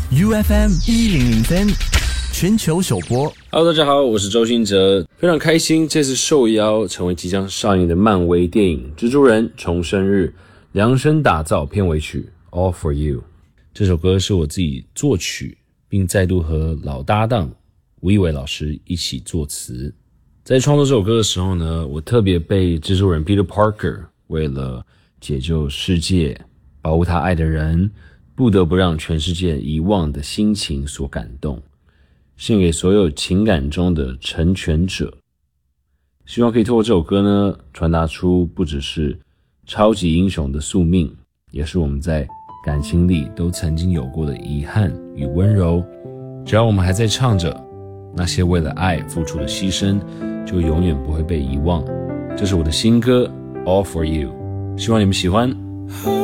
UFM 1003全球首播。 Hello， 大家好，我是周兴哲，非常开心这次受邀成为即将上映的漫威电影《蜘蛛人重生日》量身打造片尾曲 All For You。这首歌是我自己作曲，并再度和老搭档吴亦伟老师一起作词。在创作这首歌的时候呢，我特别被蜘蛛人 Peter Parker 为了解救世界、保护他爱的人，不得不让全世界遗忘的心情所感动，献给所有情感中的成全者。希望可以透过这首歌呢，传达出不只是超级英雄的宿命，也是我们在感情里都曾经有过的遗憾与温柔。只要我们还在唱着，那些为了爱付出的牺牲就永远不会被遗忘。这是我的新歌 All For You， 希望你们喜欢。